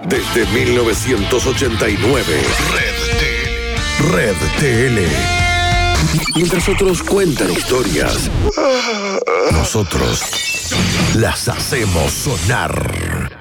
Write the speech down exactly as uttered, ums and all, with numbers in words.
Desde mil novecientos ochenta y nueve. Red T L. Red T L. Mientras otros cuentan historias, nosotros las hacemos sonar.